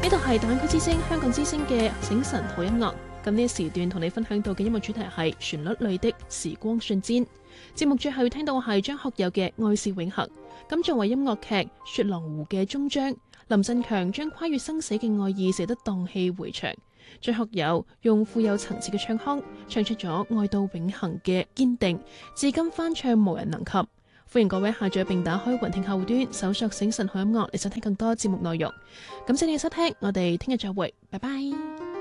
呢度係大灣區之聲、香港之聲嘅醒晨好音樂。咁呢一時段同你分享到嘅音樂主題係旋律裏的時光瞬間。節目最後要聽到係張學友嘅《愛是永恆》。咁作為音樂劇《雪狼湖》嘅終章，林振強將跨越生死嘅愛意寫得蕩氣迴腸。張學友用富有層次嘅唱腔，唱出咗愛到永恆嘅堅定，至今翻唱無人能及。歡迎各位下載並打開雲聽客戶端，搜索醒晨好音樂，你想聽更多節目內容。感謝你嘅收聽，我哋聽日再會，拜拜。